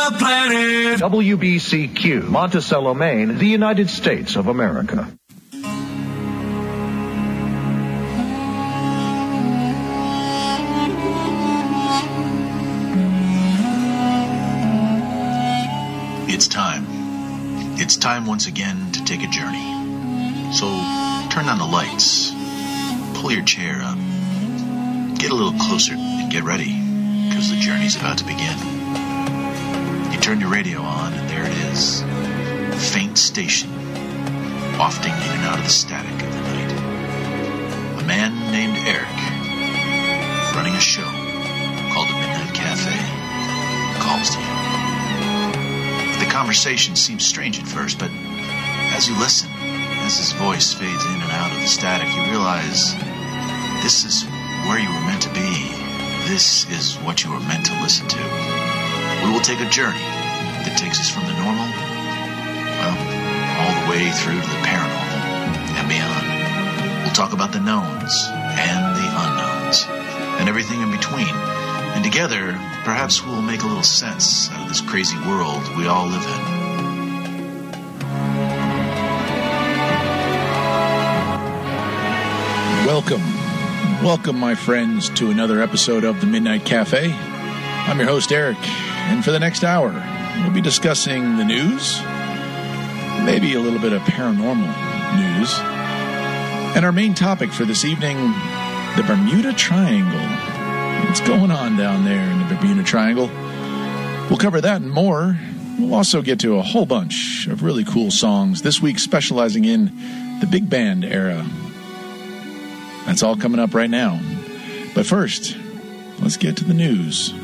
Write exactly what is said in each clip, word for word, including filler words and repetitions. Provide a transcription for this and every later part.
the planet. W B C Q, Monticello, Maine, the United States of America. It's time. It's time once again to take a journey. So turn on the lights, pull your chair up, get a little closer and get ready, because the journey's about to begin. You turn your radio on and there it is, a faint station, wafting in and out of the static of the night. A man named Eric, running a show called the Midnight Cafe, calls to you. The conversation seems strange at first, but as you listen, as his voice fades in and out of the static, you realize this is where you were meant to be. This is what you were meant to listen to. We will take a journey that takes us from the normal, well, all the way through to the paranormal and beyond. We'll talk about the knowns and the unknowns and everything in between. And together, perhaps we'll make a little sense out of this crazy world we all live in. Welcome. Welcome, my friends, to another episode of the Midnight Cafe. I'm your host, Eric, and for the next hour, we'll be discussing the news, maybe a little bit of paranormal news, and our main topic for this evening, the Bermuda Triangle. What's going on down there in the Bermuda Triangle? We'll cover that and more. We'll also get to a whole bunch of really cool songs, this week specializing in the big band era. That's all coming up right now. But first, let's get to the news.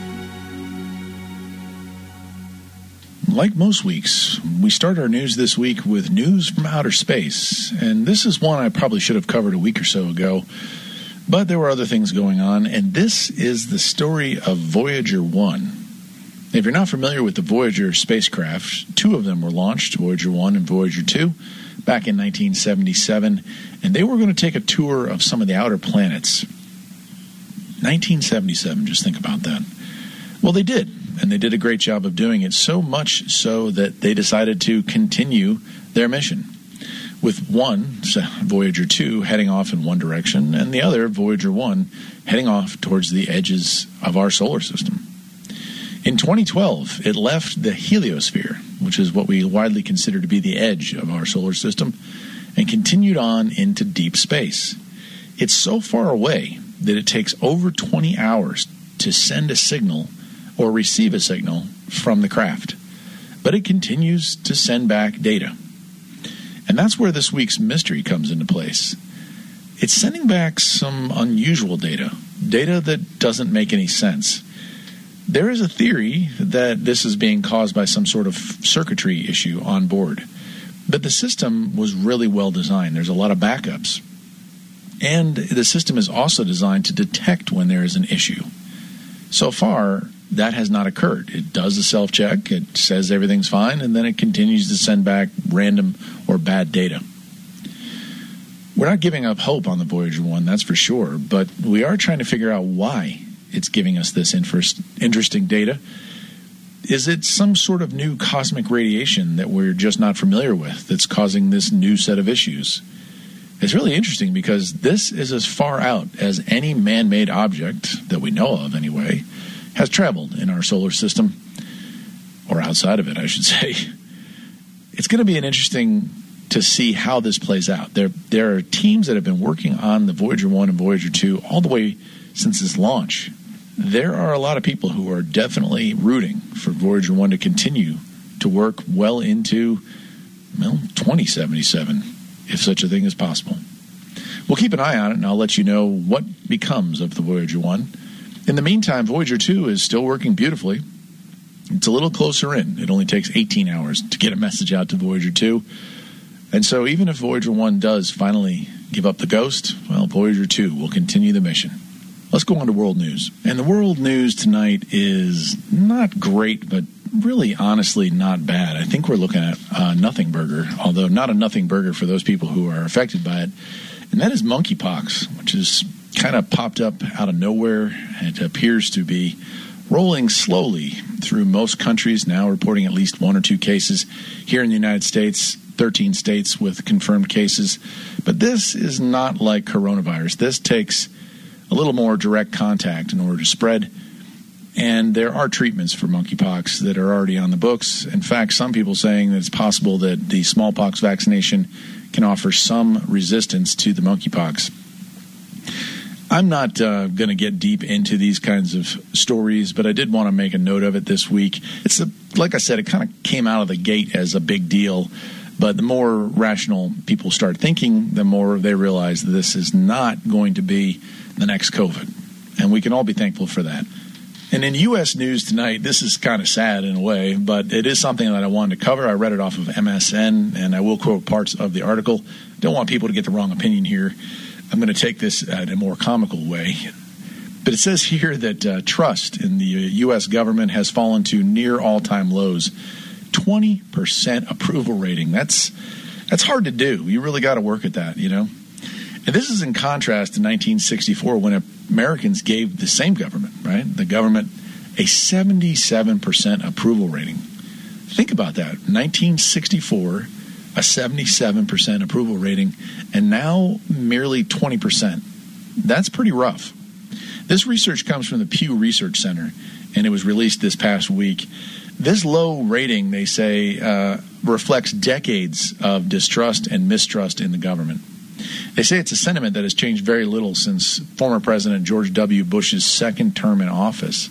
Like most weeks, we start our news this week with news from outer space. And this is one I probably should have covered a week or so ago. But there were other things going on, and this is the story of Voyager one. If you're not familiar with the Voyager spacecraft, two of them were launched, Voyager one and Voyager two, back in nineteen seventy-seven, and they were going to take a tour of some of the outer planets. nineteen seventy-seven, just think about that. Well, they did, and they did a great job of doing it, so much so that they decided to continue their mission, with one, Voyager two, heading off in one direction, and the other, Voyager one, heading off towards the edges of our solar system. In twenty twelve, it left the heliosphere, which is what we widely consider to be the edge of our solar system, and continued on into deep space. It's so far away that it takes over twenty hours to send a signal or receive a signal from the craft. But it continues to send back data. And that's where this week's mystery comes into place. It's sending back some unusual data, data that doesn't make any sense. There is a theory that this is being caused by some sort of circuitry issue on board. But the system was really well designed. There's a lot of backups. And the system is also designed to detect when there is an issue. So far, that has not occurred. It does a self-check, it says everything's fine, and then it continues to send back random or bad data. We're not giving up hope on the Voyager one, that's for sure, but we are trying to figure out why it's giving us this interesting data. Is it some sort of new cosmic radiation that we're just not familiar with that's causing this new set of issues? It's really interesting because this is as far out as any man-made object that we know of anyway has traveled in our solar system, or outside of it, I should say. It's going to be an interesting to see how this plays out. There, there are teams that have been working on the Voyager one and Voyager two all the way since its launch. There are a lot of people who are definitely rooting for Voyager one to continue to work well into, well, twenty seventy-seven, if such a thing is possible. We'll keep an eye on it, and I'll let you know what becomes of the Voyager one. In the meantime, Voyager two is still working beautifully. It's a little closer in. It only takes eighteen hours to get a message out to Voyager two. And so even if Voyager one does finally give up the ghost, well, Voyager two will continue the mission. Let's go on to world news. And the world news tonight is not great, but really honestly not bad. I think we're looking at a nothing burger, although not a nothing burger for those people who are affected by it. And that is monkeypox, which has kind of popped up out of nowhere. It appears to be rolling slowly through most countries, now reporting at least one or two cases. Here in the United States, thirteen states with confirmed cases. But this is not like coronavirus. This takes a little more direct contact in order to spread. And there are treatments for monkeypox that are already on the books. In fact, some people saying that it's possible that the smallpox vaccination can offer some resistance to the monkeypox. I'm not uh, going to get deep into these kinds of stories, but I did want to make a note of it this week. It's a, like I said, it kind of came out of the gate as a big deal, but the more rational people start thinking, the more they realize that this is not going to be the next COVID, and we can all be thankful for that. And in U S news tonight, this is kind of sad in a way, but it is something that I wanted to cover. I read it off of M S N, and I will quote parts of the article. Don't want people to get the wrong opinion here. I'm going to take this in a more comical way. But it says here that uh, trust in the U S government has fallen to near all-time lows. twenty percent approval rating. That's that's hard to do. You really got to work at that, you know. And this is in contrast to nineteen sixty-four, when Americans gave the same government, right, the government, a seventy-seven percent approval rating. Think about that. nineteen sixty-four, a seventy-seven percent approval rating, and now merely twenty percent. That's pretty rough. This research comes from the Pew Research Center, and it was released this past week. This low rating, they say, uh, reflects decades of distrust and mistrust in the government. They say it's a sentiment that has changed very little since former President George W. Bush's second term in office.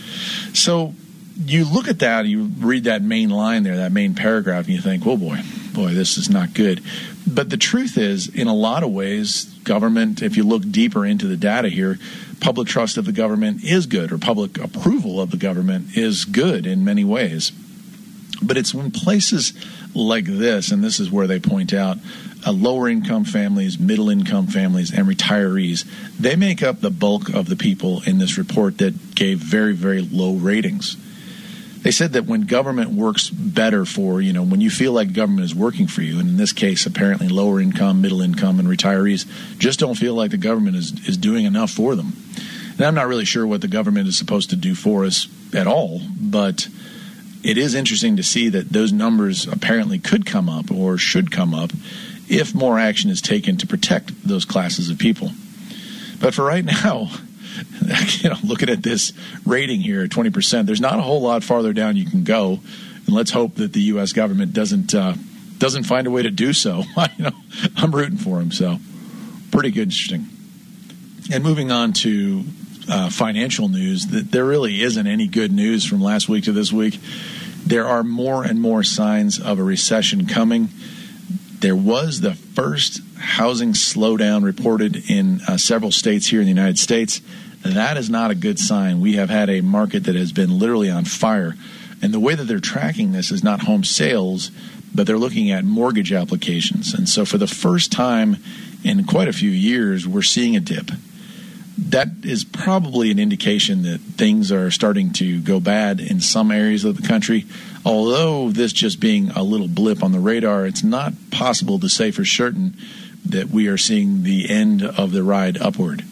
So you look at that, you read that main line there, that main paragraph, and you think, oh boy, boy, this is not good. But the truth is, in a lot of ways, government, if you look deeper into the data here, public trust of the government is good, or public approval of the government is good in many ways. But it's when places like this, and this is where they point out, uh, lower-income families, middle-income families, and retirees, they make up the bulk of the people in this report that gave very, very low ratings. They said that when government works better for, you know, when you feel like government is working for you, and in this case, apparently lower income, middle income, and retirees just don't feel like the government is, is doing enough for them. And I'm not really sure what the government is supposed to do for us at all, but it is interesting to see that those numbers apparently could come up or should come up if more action is taken to protect those classes of people. But for right now, you know, looking at this rating here, twenty percent, there's not a whole lot farther down you can go. And let's hope that the U S government doesn't uh, doesn't find a way to do so. you know, I'm rooting for them, so pretty good, interesting. And moving on to uh, financial news, that there really isn't any good news from last week to this week. There are more and more signs of a recession coming. There was the first housing slowdown reported in uh, several states here in the United States. That is not a good sign. We have had a market that has been literally on fire. And the way that they're tracking this is not home sales, but they're looking at mortgage applications. And so for the first time in quite a few years, we're seeing a dip. That is probably an indication that things are starting to go bad in some areas of the country. Although this just being a little blip on the radar, it's not possible to say for certain that we are seeing the end of the ride upward.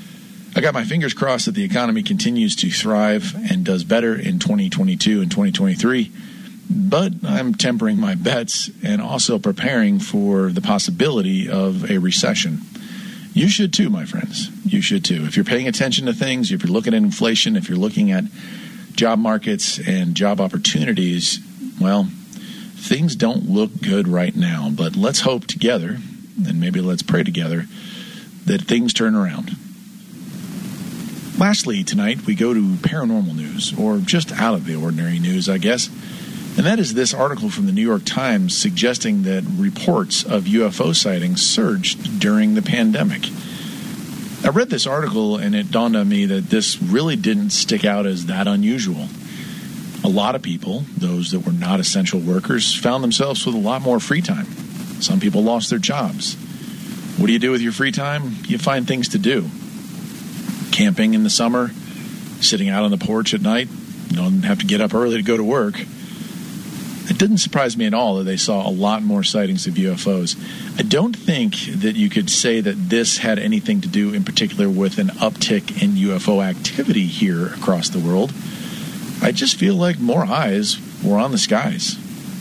I got my fingers crossed that the economy continues to thrive and does better in twenty twenty-two and twenty twenty-three, but I'm tempering my bets and also preparing for the possibility of a recession. You should too, my friends. You should too. If you're paying attention to things, if you're looking at inflation, if you're looking at job markets and job opportunities, well, things don't look good right now. But let's hope together, and maybe let's pray together, that things turn around. Lastly, tonight we go to paranormal news, or just out of the ordinary news, I guess. And that is this article from the New York Times suggesting that reports of U F O sightings surged during the pandemic. I read this article and it dawned on me that this really didn't stick out as that unusual. A lot of people, those that were not essential workers, found themselves with a lot more free time. Some people lost their jobs. What do you do with your free time? You find things to do. Camping in the summer, sitting out on the porch at night. You don't have to get up early to go to work. it didn't surprise me at all that they saw a lot more sightings of U F Os. I don't think that you could say that this had anything to do in particular with an uptick in U F O activity here across the world. I just feel like more eyes were on the skies.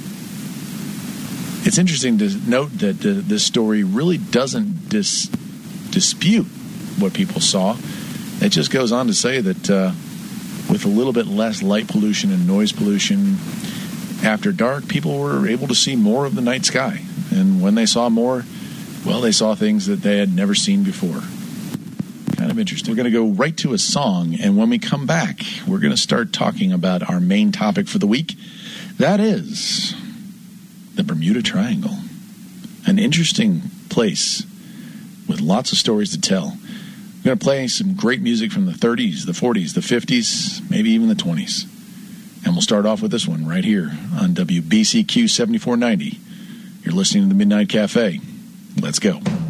It's interesting to note that uh, this story really doesn't dis- dispute what people saw. It just goes on to say that uh, with a little bit less light pollution and noise pollution after dark, people were able to see more of the night sky. And when they saw more, well, they saw things that they had never seen before. Kind of interesting. We're going to go right to a song, and when we come back, we're going to start talking about our main topic for the week. That is the Bermuda Triangle. An interesting place with lots of stories to tell. We're going to play some great music from the thirties, the forties, the fifties, maybe even the twenties. And we'll start off with this one right here on W B C Q seventy-four ninety. You're listening to the Midnight Cafe. Let's go.